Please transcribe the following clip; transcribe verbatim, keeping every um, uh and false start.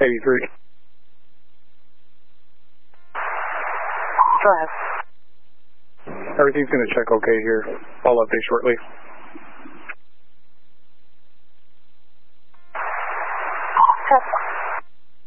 eighty-three. Go ahead. Everything's going to check okay here. I'll update shortly. Check.